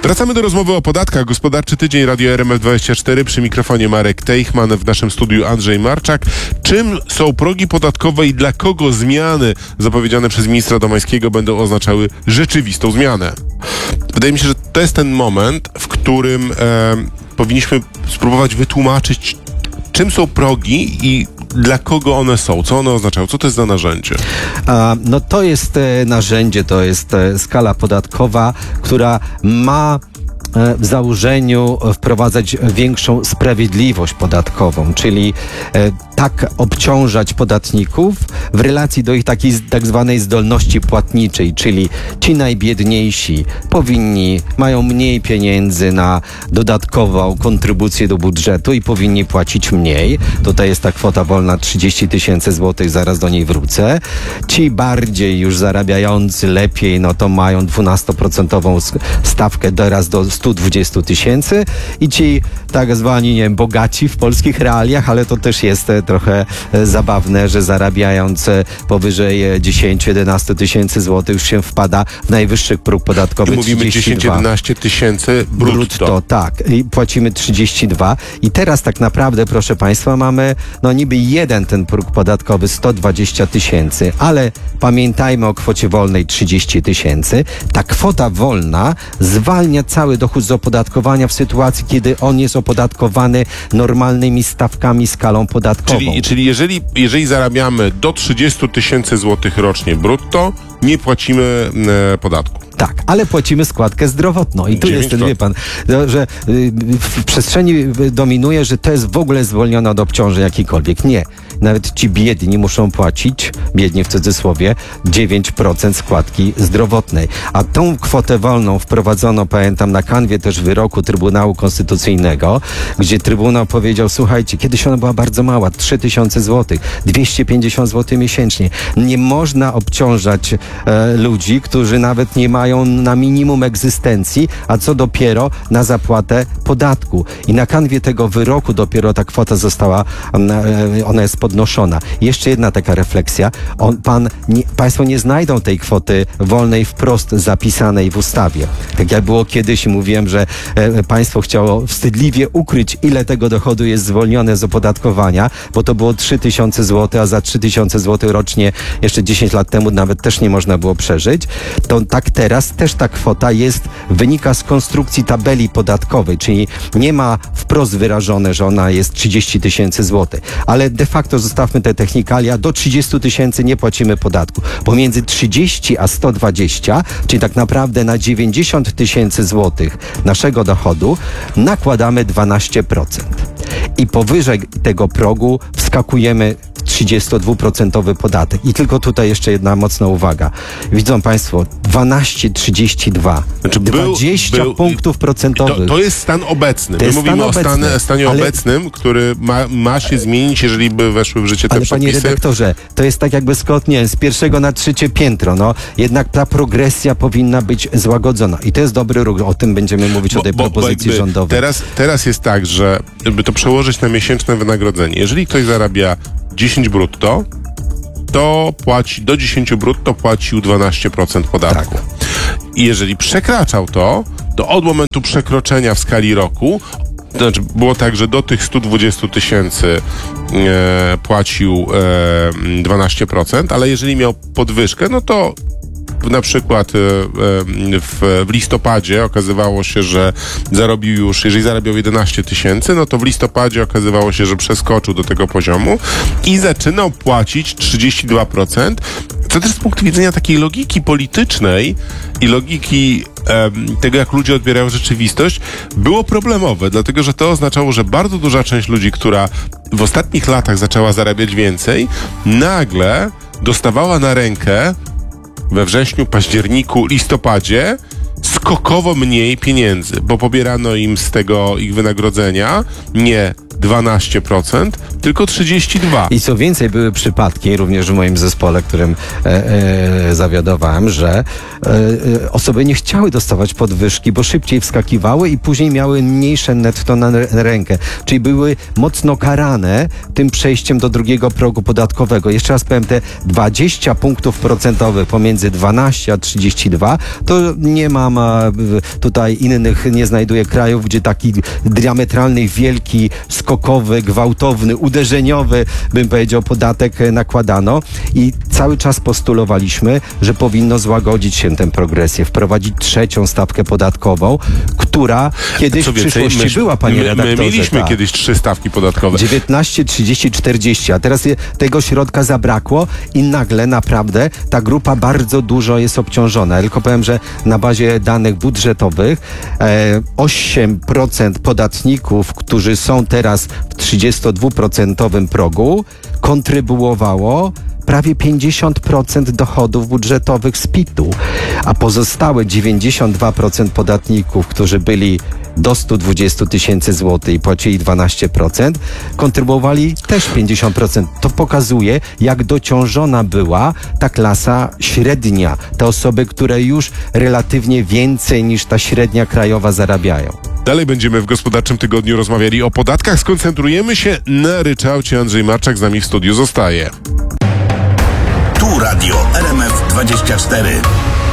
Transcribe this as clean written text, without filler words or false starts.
Wracamy do rozmowy o podatkach. Gospodarczy tydzień, Radio RMF24, przy mikrofonie Marek Teichman, w naszym studiu Andrzej Marczak. Czym są progi podatkowe i dla kogo zmiany zapowiedziane przez ministra Domańskiego będą oznaczały rzeczywistą zmianę? Wydaje mi się, że to jest ten moment, w którym powinniśmy spróbować wytłumaczyć, czym są progi i dla kogo one są, co one oznaczają, co to jest za narzędzie? No to jest narzędzie, to jest skala podatkowa, która ma w założeniu wprowadzać większą sprawiedliwość podatkową, czyli tak obciążać podatników w relacji do ich takiej tak zwanej zdolności płatniczej, czyli ci najbiedniejsi mają mniej pieniędzy na dodatkową kontrybucję do budżetu i powinni płacić mniej. Tutaj jest ta kwota wolna 30 000 złotych, zaraz do niej wrócę. Ci bardziej już zarabiający lepiej, no to mają 12% stawkę teraz do 120 000 i ci tak zwani, nie wiem, bogaci w polskich realiach, ale to też jest trochę zabawne, że zarabiając powyżej 10-11 tysięcy złotych już się wpada w najwyższy próg podatkowy. I mówimy 10-11 tysięcy brutto. Tak. I płacimy 32. I teraz tak naprawdę, proszę Państwa, mamy niby jeden ten próg podatkowy 120 000, ale pamiętajmy o kwocie wolnej 30 000. Ta kwota wolna zwalnia cały dochód z opodatkowania w sytuacji, kiedy on jest opodatkowany normalnymi stawkami, skalą podatkową. Czyli jeżeli zarabiamy do 30 000 złotych rocznie brutto, nie płacimy podatku. Tak, ale płacimy składkę zdrowotną. I tu 9%. Jest ten, wie pan, że w przestrzeni dominuje, że to jest w ogóle zwolnione od obciążeń jakikolwiek. Nie. Nawet ci biedni muszą płacić, biedni w cudzysłowie, 9% składki zdrowotnej. A tą kwotę wolną wprowadzono, pamiętam, na kanwie też wyroku Trybunału Konstytucyjnego, gdzie Trybunał powiedział, słuchajcie, kiedyś ona była bardzo mała, 3000 zł, 250 zł miesięcznie. Nie można obciążać ludzi, którzy nawet nie mają na minimum egzystencji, a co dopiero na zapłatę podatku. I na kanwie tego wyroku dopiero ta kwota została, ona jest podnoszona. Jeszcze jedna taka refleksja. Państwo nie znajdą tej kwoty wolnej wprost zapisanej w ustawie. Tak jak było kiedyś, mówiłem, że państwo chciało wstydliwie ukryć, ile tego dochodu jest zwolnione z opodatkowania, bo to było 3000 zł, a za 3000 zł rocznie jeszcze 10 lat temu nawet też nie można było przeżyć. To tak teraz też ta kwota wynika z konstrukcji tabeli podatkowej, czyli nie ma wprost wyrażone, że ona jest 30 000 zł. Ale de facto zostawmy te technikalia, do 30 000 nie płacimy podatku. Pomiędzy 30 a 120, czyli tak naprawdę na 90 000 złotych naszego dochodu nakładamy 12%. I powyżej tego progu wskakujemy 32% podatek. I tylko tutaj jeszcze jedna mocna uwaga. Widzą Państwo, 12,32. Znaczy 20 punktów procentowych. To jest stan obecny. My mówimy o stanie obecnym, który ma się zmienić, jeżeli by weszły w życie te przepisy. Panie redaktorze, to jest tak jakby skok, nie wiem, z pierwszego na trzecie piętro. Jednak ta progresja powinna być złagodzona. I to jest dobry ruch. O tym będziemy mówić, o tej propozycji rządowej. Teraz jest tak, że by to przełożyć na miesięczne wynagrodzenie. Jeżeli ktoś zarabia 10 brutto, to płaci do 10 brutto płacił 12% podatku. Tak. I jeżeli przekraczał to od momentu przekroczenia w skali roku, to znaczy było tak, że do tych 120 000 płacił 12%, ale jeżeli miał podwyżkę, no to na przykład w listopadzie okazywało się, że jeżeli zarabiał 11 000, no to w listopadzie okazywało się, że przeskoczył do tego poziomu i zaczynał płacić 32%, co też z punktu widzenia takiej logiki politycznej i logiki tego, jak ludzie odbierają rzeczywistość, było problemowe, dlatego że to oznaczało, że bardzo duża część ludzi, która w ostatnich latach zaczęła zarabiać więcej, nagle dostawała na rękę we wrześniu, październiku, listopadzie skokowo mniej pieniędzy, bo pobierano im z tego ich wynagrodzenia nie 12%, tylko 32. I co więcej, były przypadki, również w moim zespole, którym zawiadowałem, że osoby nie chciały dostawać podwyżki, bo szybciej wskakiwały i później miały mniejsze netto na rękę. Czyli były mocno karane tym przejściem do drugiego progu podatkowego. Jeszcze raz powiem, te 20 punktów procentowych pomiędzy 12 a 32, to nie mam tutaj innych, nie znajduję krajów, gdzie taki diametralny, wielki, skokowy, gwałtowny, uderzeniowy, bym powiedział, podatek nakładano i cały czas postulowaliśmy, że powinno złagodzić się tę progresję, wprowadzić trzecią stawkę podatkową, która kiedyś w przyszłości była, panie redaktorze. My mieliśmy kiedyś 3 stawki podatkowe. 19, 30, 40, a teraz tego środka zabrakło i nagle naprawdę ta grupa bardzo dużo jest obciążona. Tylko powiem, że na bazie danych budżetowych 8% podatników, którzy są teraz w 32% progu, kontrybuowało prawie 50% dochodów budżetowych z PIT-u, a pozostałe 92% podatników, którzy byli do 120 tysięcy złotych i płacili 12%, kontrybuowali też 50%. To pokazuje, jak dociążona była ta klasa średnia. Te osoby, które już relatywnie więcej niż ta średnia krajowa zarabiają. Dalej będziemy w Gospodarczym Tygodniu rozmawiali o podatkach. Skoncentrujemy się na ryczałcie. Andrzej Marczak z nami w studiu zostaje. Tu Radio RMF 24.